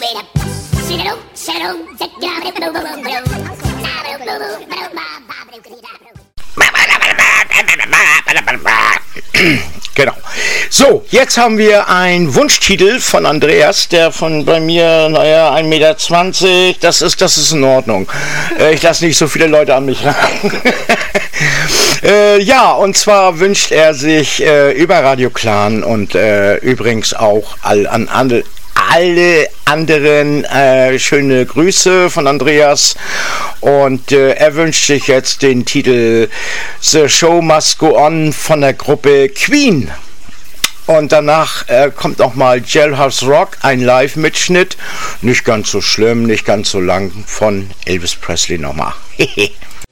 Genau. So, jetzt haben wir einen Wunschtitel von Andreas, der bei mir, 1,20 Meter, das ist in Ordnung. Ich lasse nicht so viele Leute an mich ran. Ja, und zwar wünscht er sich über Radio Clan und übrigens auch alle anderen schöne Grüße von Andreas, und er wünscht sich jetzt den Titel The Show Must Go On von der Gruppe Queen. Und danach kommt nochmal Jailhouse Rock, ein Live-Mitschnitt, nicht ganz so schlimm, nicht ganz so lang, von Elvis Presley nochmal.